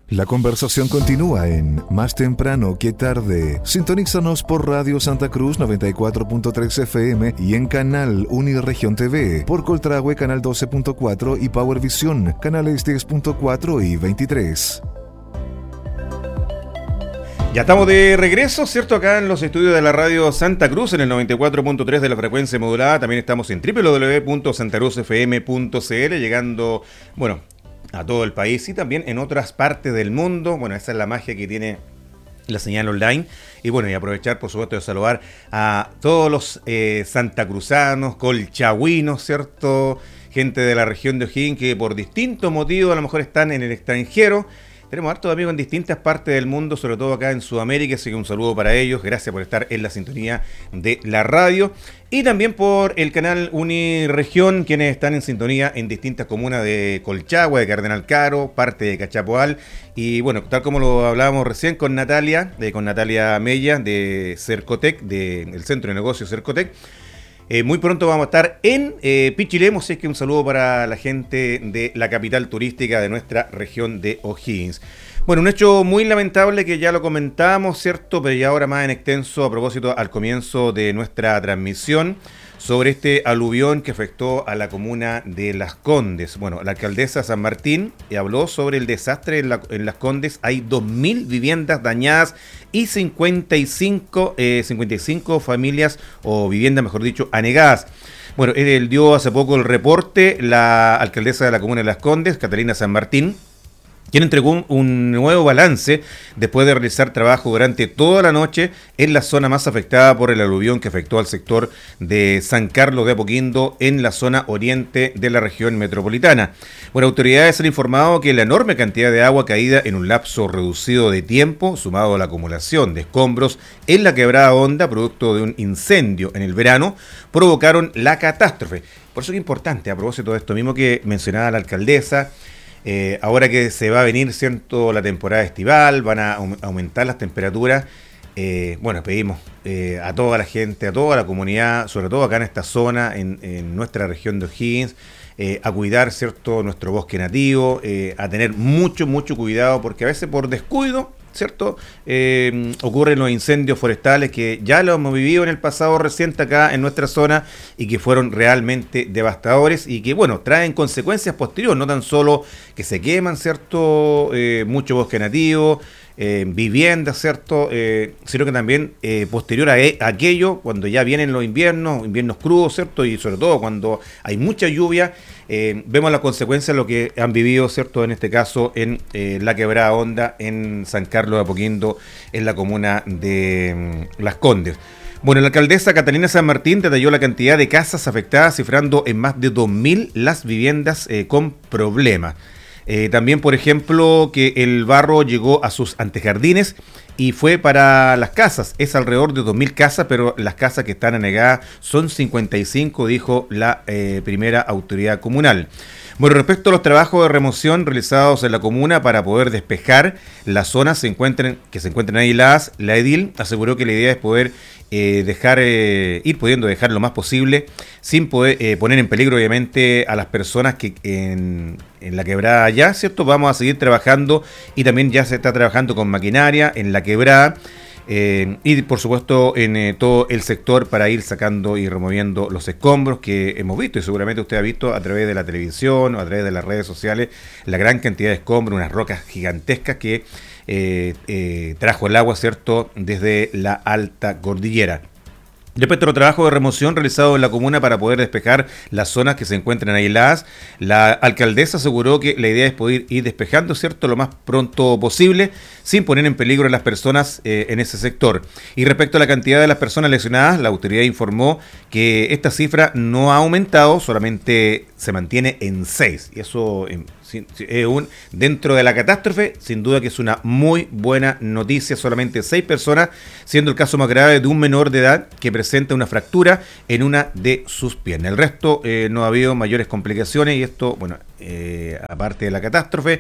La conversación continúa en Más Temprano que Tarde. Sintonízanos por Radio Santa Cruz 94.3 FM y en Canal Uniregión TV, por Coltragüe Canal 12.4 y Power Vision canales 10.4 y 23. Ya estamos de regreso, ¿cierto? Acá en los estudios de la Radio Santa Cruz, en el 94.3 de la frecuencia modulada. También estamos en www.santacruzfm.cl, llegando, bueno, a todo el país y también en otras partes del mundo. Bueno, esa es la magia que tiene la señal online. Y bueno, y aprovechar, por supuesto, de saludar a todos los santacruzanos, colchagüinos, ¿cierto? Gente de la región de O'Higgins que por distintos motivos a lo mejor están en el extranjero. Tenemos hartos amigos en distintas partes del mundo, sobre todo acá en Sudamérica, así que un saludo para ellos. Gracias por estar en la sintonía de la radio. Y también por el canal Uniregión, quienes están en sintonía en distintas comunas de Colchagua, de Cardenal Caro, parte de Cachapoal. Y bueno, tal como lo hablábamos recién con Natalia Mella de Cercotec, del Centro de Negocios Cercotec. Muy pronto vamos a estar en Pichilemu, así que un saludo para la gente de la capital turística de nuestra región de O'Higgins. Bueno, un hecho muy lamentable que ya lo comentamos, ¿cierto? Pero ya ahora más en extenso a propósito al comienzo de nuestra transmisión sobre este aluvión que afectó a la comuna de Las Condes. Bueno, la alcaldesa San Martín habló sobre el desastre en Las Condes. Hay 2.000 viviendas dañadas y 55 familias o viviendas, mejor dicho, anegadas. Bueno, él dio hace poco el reporte, la alcaldesa de la comuna de Las Condes, Catalina San Martín, quien entregó un nuevo balance después de realizar trabajo durante toda la noche en la zona más afectada por el aluvión que afectó al sector de San Carlos de Apoquindo en la zona oriente de la región metropolitana. Bueno, autoridades han informado que la enorme cantidad de agua caída en un lapso reducido de tiempo, sumado a la acumulación de escombros en la quebrada Honda, producto de un incendio en el verano, provocaron la catástrofe. Por eso es importante, a propósito de esto mismo que mencionaba la alcaldesa, ahora que se va a venir, ¿cierto?, la temporada estival, van a aumentar las temperaturas. Bueno, pedimos a toda la gente, a toda la comunidad, sobre todo acá en esta zona, en nuestra región de O'Higgins, a cuidar, ¿cierto?, nuestro bosque nativo, a tener mucho cuidado, porque a veces por descuido, ¿cierto?, ocurren los incendios forestales que ya lo hemos vivido en el pasado reciente acá en nuestra zona y que fueron realmente devastadores y que, bueno, traen consecuencias posteriores, no tan solo que se queman, ¿cierto?, mucho bosque nativo, viviendas, ¿cierto?, sino que también posterior a aquello, cuando ya vienen los inviernos crudos, ¿cierto?, y sobre todo cuando hay mucha lluvia, vemos las consecuencias de lo que han vivido, ¿cierto?, en este caso en la quebrada Honda, en San Carlos de Apoquindo, en la comuna de Las Condes. Bueno, la alcaldesa Catalina San Martín detalló la cantidad de casas afectadas, cifrando en más de 2.000 las viviendas con problemas. También, por ejemplo, que el barro llegó a sus antejardines y fue para las casas. Es alrededor de 2.000 casas, pero las casas que están anegadas son 55, dijo la primera autoridad comunal. Bueno, respecto a los trabajos de remoción realizados en la comuna para poder despejar las zonas que se encuentran aisladas, la edil aseguró que la idea es poder ir pudiendo dejar lo más posible sin poder poner en peligro obviamente a las personas que en la quebrada allá, ¿cierto? Vamos a seguir trabajando y también ya se está trabajando con maquinaria en la quebrada y por supuesto en todo el sector para ir sacando y removiendo los escombros que hemos visto y seguramente usted ha visto a través de la televisión o a través de las redes sociales la gran cantidad de escombros, unas rocas gigantescas que trajo el agua, ¿cierto?, desde la alta cordillera. Respecto a los trabajos de remoción realizados en la comuna para poder despejar las zonas que se encuentran aisladas, la alcaldesa aseguró que la idea es poder ir despejando, ¿cierto?, lo más pronto posible, sin poner en peligro a las personas en ese sector. Y respecto a la cantidad de las personas lesionadas, la autoridad informó que esta cifra no ha aumentado, solamente se mantiene en 6. Y eso dentro de la catástrofe, sin duda que es una muy buena noticia. Solamente 6 personas, siendo el caso más grave de un menor de edad que presenta una fractura en una de sus piernas. El resto no ha habido mayores complicaciones y esto, bueno, aparte de la catástrofe,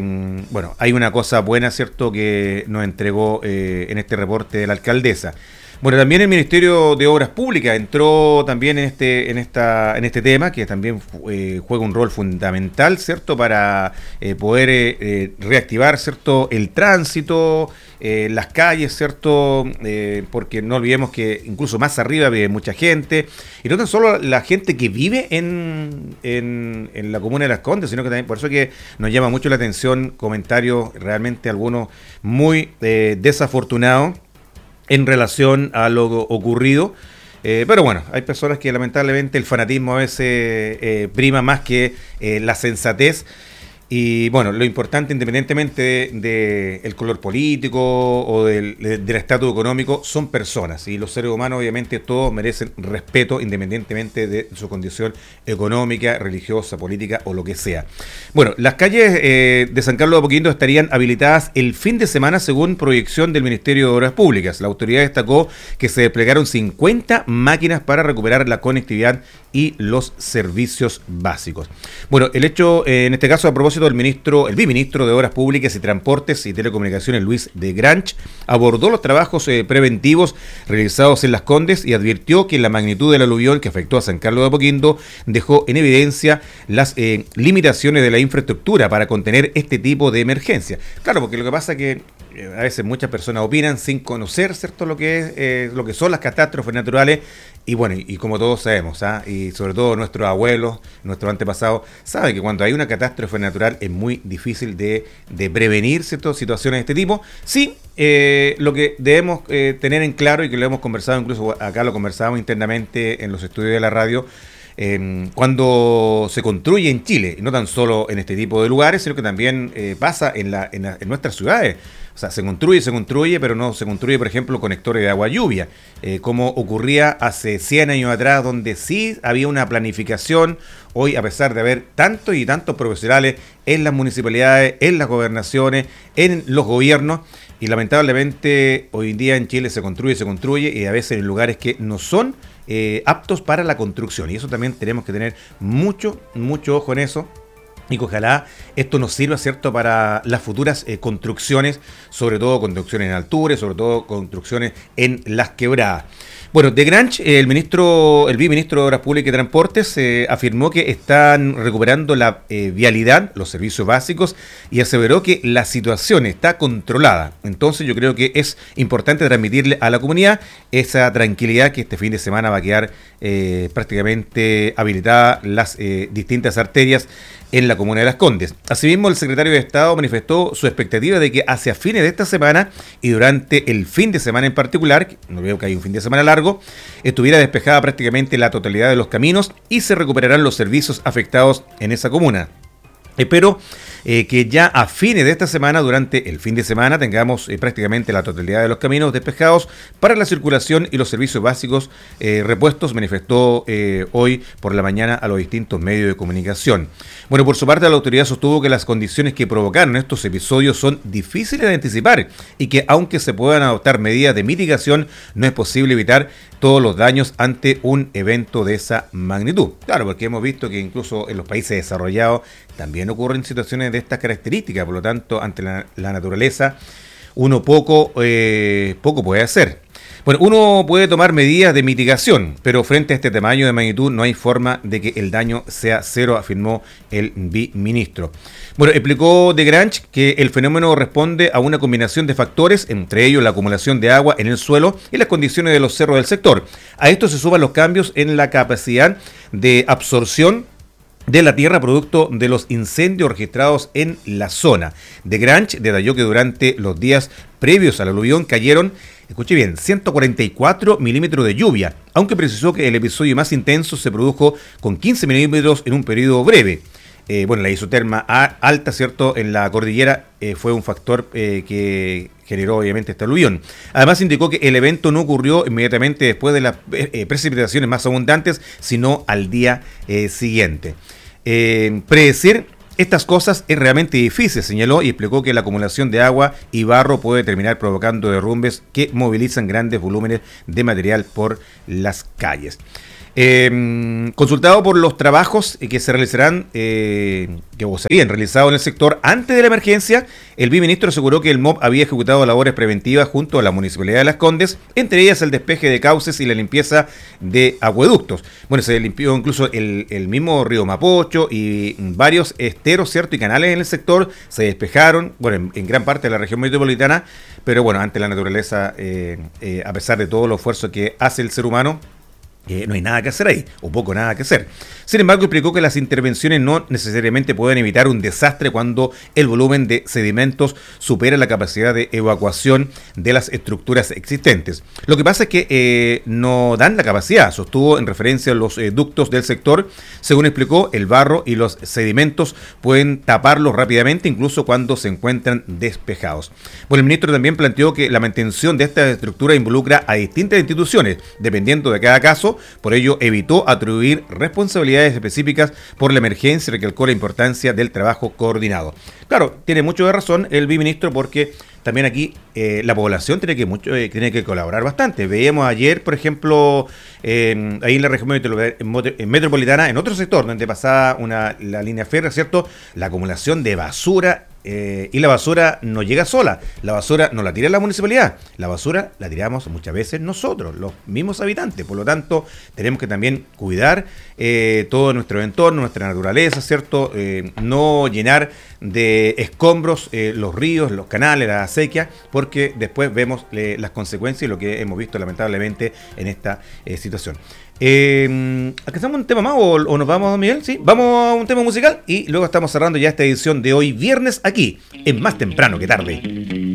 bueno, hay una cosa buena, ¿cierto?, que nos entregó en este reporte de la alcaldesa. Bueno, también el Ministerio de Obras Públicas entró también en este tema, que también juega un rol fundamental, ¿cierto?, para poder reactivar, ¿cierto?, el tránsito, las calles, ¿cierto?, porque no olvidemos que incluso más arriba vive mucha gente, y no tan solo la gente que vive en la comuna de Las Condes, sino que también, por eso que nos llama mucho la atención comentarios realmente algunos muy desafortunados en relación a lo ocurrido. Pero bueno, hay personas que lamentablemente el fanatismo a veces prima más que la sensatez. Y bueno, lo importante, independientemente del color político o del estatus económico, son personas. Y los seres humanos, obviamente, todos merecen respeto, independientemente de su condición económica, religiosa, política o lo que sea. Bueno, las calles de San Carlos de Apoquindo estarían habilitadas el fin de semana, según proyección del Ministerio de Obras Públicas. La autoridad destacó que se desplegaron 50 máquinas para recuperar la conectividad y los servicios básicos. Bueno, el hecho, en este caso, a propósito del el viceministro de Obras Públicas y Transportes y Telecomunicaciones, Luis de Granch, abordó los trabajos preventivos realizados en Las Condes y advirtió que la magnitud del aluvión que afectó a San Carlos de Apoquindo dejó en evidencia las limitaciones de la infraestructura para contener este tipo de emergencia. Claro, porque lo que pasa es que a veces muchas personas opinan sin conocer, ¿cierto?, lo que son las catástrofes naturales. Y bueno, y como todos sabemos, y sobre todo nuestros abuelos, nuestros antepasados, saben que cuando hay una catástrofe natural es muy difícil de prevenir, ¿cierto?, situaciones de este tipo. Sí, lo que debemos tener en claro, y que lo hemos conversado, incluso acá lo conversábamos internamente en los estudios de la radio, cuando se construye en Chile, y no tan solo en este tipo de lugares, sino que también pasa en nuestras ciudades. O sea, se construye, pero no se construye, por ejemplo, conectores de agua lluvia, como ocurría hace 100 años atrás, donde sí había una planificación. Hoy, a pesar de haber tantos y tantos profesionales en las municipalidades, en las gobernaciones, en los gobiernos, y lamentablemente hoy en día en Chile se construye, y a veces en lugares que no son aptos para la construcción. Y eso también tenemos que tener mucho ojo en eso. Y que ojalá esto nos sirva, ¿cierto?, para las futuras construcciones, sobre todo construcciones en altura, sobre todo construcciones en las quebradas. Bueno, de Granch, el viceministro de Obras Públicas y Transportes, afirmó que están recuperando la vialidad, los servicios básicos, y aseveró que la situación está controlada. Entonces yo creo que es importante transmitirle a la comunidad esa tranquilidad, que este fin de semana va a quedar prácticamente habilitada las distintas arterias en la comuna de Las Condes. Asimismo, el secretario de Estado manifestó su expectativa de que hacia fines de esta semana y durante el fin de semana en particular, no veo que hay un fin de semana largo, estuviera despejada prácticamente la totalidad de los caminos y se recuperarán los servicios afectados en esa comuna. Espero que ya a fines de esta semana, durante el fin de semana, tengamos prácticamente la totalidad de los caminos despejados para la circulación y los servicios básicos repuestos, manifestó hoy por la mañana a los distintos medios de comunicación. Bueno, por su parte, la autoridad sostuvo que las condiciones que provocaron estos episodios son difíciles de anticipar y que aunque se puedan adoptar medidas de mitigación, no es posible evitar todos los daños ante un evento de esa magnitud. Claro, porque hemos visto que incluso en los países desarrollados también ocurren situaciones de estas características, por lo tanto, ante la naturaleza, uno poco puede hacer. Bueno, uno puede tomar medidas de mitigación, pero frente a este tamaño de magnitud no hay forma de que el daño sea cero, afirmó el viceministro. Bueno, explicó de Granch que el fenómeno responde a una combinación de factores, entre ellos la acumulación de agua en el suelo y las condiciones de los cerros del sector. A esto se suman los cambios en la capacidad de absorción de la tierra producto de los incendios registrados en la zona. De Granch detalló que durante los días previos al aluvión cayeron, escuche bien, 144 milímetros de lluvia, aunque precisó que el episodio más intenso se produjo con 15 milímetros en un periodo breve. Bueno, la isoterma alta, ¿cierto?, en la cordillera fue un factor que generó obviamente este aluvión. Además indicó que el evento no ocurrió inmediatamente después de las precipitaciones más abundantes, sino al día siguiente. Predecir estas cosas es realmente difícil, señaló, y explicó que la acumulación de agua y barro puede terminar provocando derrumbes que movilizan grandes volúmenes de material por las calles. Consultado por los trabajos que se realizarán, que se habían realizado en el sector antes de la emergencia, el viceministro aseguró que el MOP había ejecutado labores preventivas junto a la Municipalidad de Las Condes, entre ellas el despeje de cauces y la limpieza de acueductos. Bueno, se limpió incluso el mismo río Mapocho y varios esteros, ¿cierto? Y canales en el sector se despejaron, bueno, en gran parte de la región metropolitana, pero bueno, ante la naturaleza, a pesar de todo los esfuerzos que hace el ser humano, no hay nada que hacer ahí, o poco nada que hacer. Sin embargo, explicó que las intervenciones no necesariamente pueden evitar un desastre cuando el volumen de sedimentos supera la capacidad de evacuación de las estructuras existentes. Lo que pasa es que no dan la capacidad, sostuvo en referencia a los ductos del sector. Según explicó, el barro y los sedimentos pueden taparlos rápidamente, incluso cuando se encuentran despejados. Bueno, el ministro también planteó que la mantención de esta estructura involucra a distintas instituciones, dependiendo de cada caso. Por ello, evitó atribuir responsabilidades específicas por la emergencia y recalcó la importancia del trabajo coordinado. Claro, tiene mucho de razón el viceministro, porque también aquí la población tiene que colaborar bastante. Veíamos ayer, por ejemplo, ahí en la región metropolitana, en otro sector donde pasaba la línea férrea, ¿cierto? La acumulación de basura. Y la basura no llega sola, la basura no la tira la municipalidad, la basura la tiramos muchas veces nosotros, los mismos habitantes. Por lo tanto, tenemos que también cuidar todo nuestro entorno, nuestra naturaleza, ¿cierto? No llenar de escombros los ríos, los canales, la acequia, porque después vemos las consecuencias y lo que hemos visto lamentablemente en esta situación. ¿Alcanzamos un tema más o nos vamos, Miguel? Sí, vamos a un tema musical y luego estamos cerrando ya esta edición de hoy viernes aquí, en Más Temprano que Tarde.